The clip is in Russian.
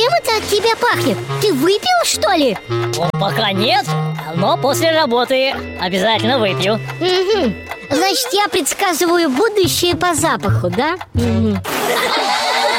Чем это от тебя пахнет? Ты выпил, что ли? Ну, пока нет, но после работы обязательно выпью. Значит, я предсказываю будущее по запаху, да?